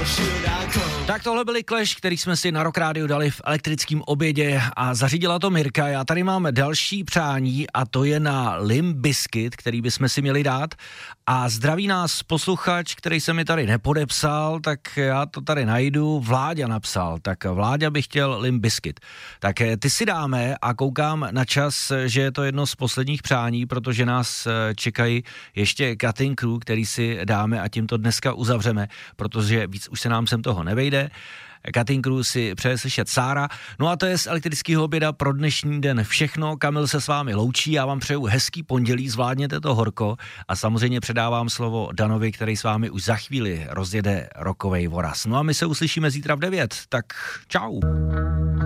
Tak tohle byli Clash, který jsme si na Rock Radio dali v elektrickém obědě a zařídila to Mirka. Já tady mám další přání a to je na Limp Bizkit, který bychom si měli dát. A zdraví nás posluchač, který se mi tady nepodepsal, tak já to tady najdu. Vláďa napsal, tak Vláďa by chtěl Limp Bizkit. Tak ty si dáme a koukám na čas, že je to jedno z posledních přání, protože nás čekají ještě Cutting Crew, který si dáme a tím to dneska uzavřeme, protože víc už se nám sem toho nevejde. Cutting Crew si přeje slyšet Sára. No a to je z elektrického oběda pro dnešní den všechno. Kamil se s vámi loučí, já vám přeju hezký pondělí, zvládněte to horko a samozřejmě předávám slovo Danovi, který s vámi už za chvíli rozjede rockovej voraz. No a my se uslyšíme zítra v 9, tak čau.